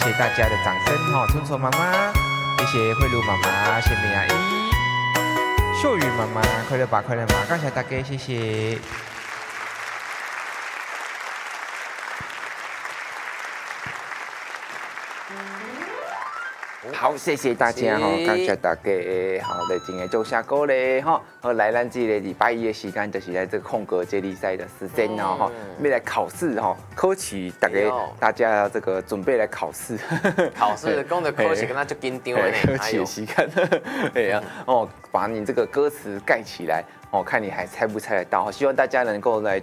谢大家的掌声哈，春愁妈妈，谢谢慧茹妈妈，谢美阿姨，秀宇妈妈，快乐吧快乐嘛，感谢大家，谢谢。好，谢谢大家哈，感谢大家好，在今天就下课嘞哈，来咱这个礼拜一的时间，就是在这个空格接力赛的时间哦哈，要来考试哈，考试大家这个准备来考试， 考试讲到考试，跟他就紧张了呢， 考试的时间，对呀，把你这个歌词盖起来。看你还猜不猜得到？希望大家能够来